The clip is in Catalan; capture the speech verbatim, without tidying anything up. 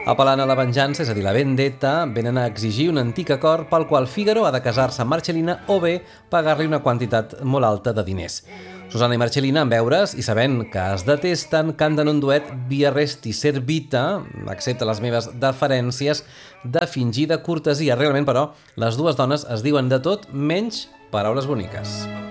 Apel·lant a la venjança, és a dir, la vendetta, venen a exigir un antic acord pel qual Fígaro ha de casar-se amb Marcel·lina o bé pagar-li una quantitat molt alta de diners. Susana i Marcel·lina, en veure's i sabent que es detesten, canten un duet Via resti servita, accepta les meves deferències, de fingida cortesia. Realment, però, les dues dones es diuen de tot menys paraules boniques.